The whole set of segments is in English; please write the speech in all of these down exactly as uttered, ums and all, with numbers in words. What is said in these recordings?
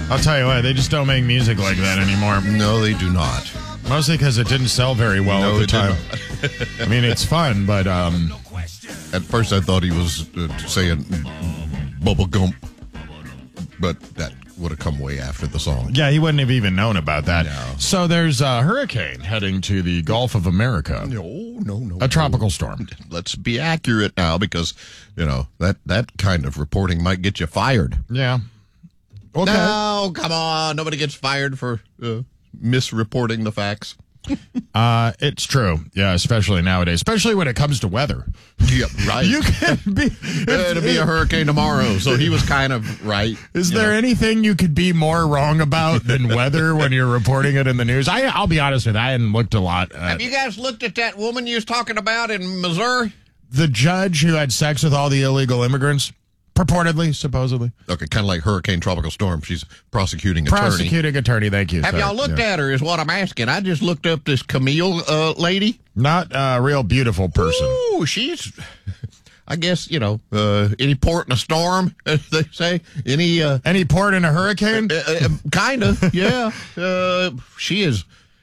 I'll tell you what, they just don't make music like that anymore. No, they do not. Mostly because it didn't sell very well no, at the it time. Did not. I mean, it's fun, but um, at first I thought he was uh, saying bubble gump, but that would have come way after the song. Yeah, he wouldn't have even known about that. No. So there's a hurricane heading to the Gulf of America. No, no, no. A tropical storm. Let's be accurate now, because, you know, that, that kind of reporting might get you fired. Yeah. Okay. No, come on. Nobody gets fired for uh, misreporting the facts. Uh, it's true. Yeah, especially nowadays, especially when it comes to weather. Yep, right. You can be. It'll be a hurricane tomorrow, so he was kind of right. Is there know? anything you could be more wrong about than weather when you're reporting it in the news? I, I'll be honest with you, I hadn't looked a lot. At, Have you guys looked at that woman you was talking about in Missouri? The judge who had sex with all the illegal immigrants? Purportedly, supposedly. Okay, kind of like Hurricane Tropical Storm. She's prosecuting attorney. Prosecuting attorney, thank you. Have sir. y'all looked yeah. at her is what I'm asking. I just looked up this Camille uh, lady. Not a real beautiful person. Ooh, she's, I guess, you know, uh, any port in a storm, as they say. Any uh, Any port in a hurricane? Uh, uh, kind of, yeah. Uh, she is,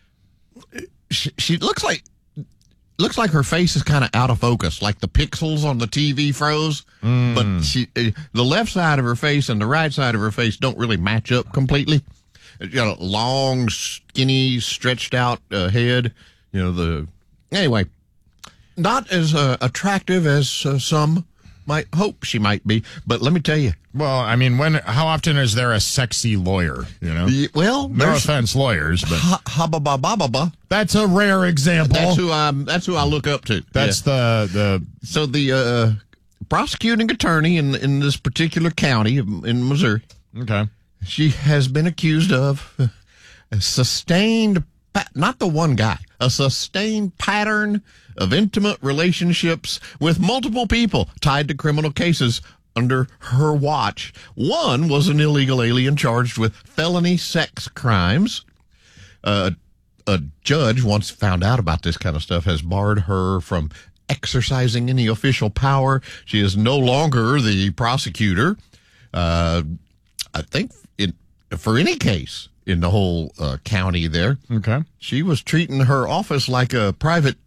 she, she looks like, looks like her face is kind of out of focus, like the pixels on the T V froze. Mm. But she, uh, the left side of her face and the right side of her face don't really match up completely. You got a long, skinny, stretched out uh, head. You know, the anyway, not as uh, attractive as uh, some might hope she might be. But let me tell you. Well, I mean, when how often is there a sexy lawyer? You know, y- well, no offense, lawyers, but ha ba ba ba ba ba. That's a rare example. That's who I. That's who I look up to. That's yeah. the the. So the uh, prosecuting attorney in in this particular county in Missouri. Okay. She has been accused of a sustained, not the one guy, a sustained pattern of intimate relationships with multiple people tied to criminal cases under her watch. One was an illegal alien charged with felony sex crimes. Uh, a judge, once found out about this kind of stuff, has barred her from exercising any official power. She is no longer the prosecutor. Uh, I think it, for any case in the whole uh, county there, okay, she was treating her office like a private